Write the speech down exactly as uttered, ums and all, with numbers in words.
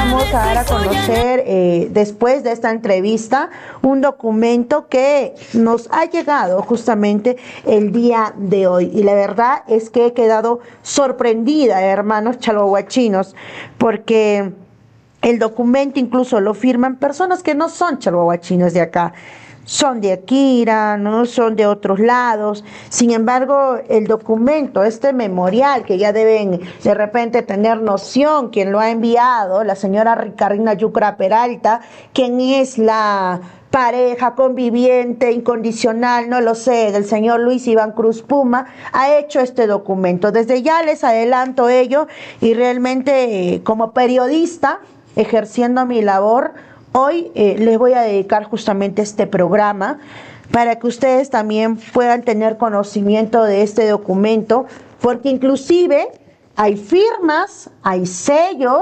vamos a dar a conocer eh, después de esta entrevista un documento que nos ha llegado justamente el día de hoy, y la verdad es que he quedado sorprendida, hermanos chalhuahuachinos, porque el documento incluso lo firman personas que no son chalhuahuachinos de acá, son de Akira, no son de otros lados. Sin embargo, el documento, este memorial, que ya deben de repente tener noción, quien lo ha enviado, la señora Ricardina Yucra Peralta, quien es la pareja, conviviente, incondicional, no lo sé, del señor Luis Iván Cruz Puma, ha hecho este documento. Desde ya les adelanto ello, y realmente eh, como periodista, ejerciendo mi labor, hoy eh, les voy a dedicar justamente este programa para que ustedes también puedan tener conocimiento de este documento, porque inclusive hay firmas, hay sellos,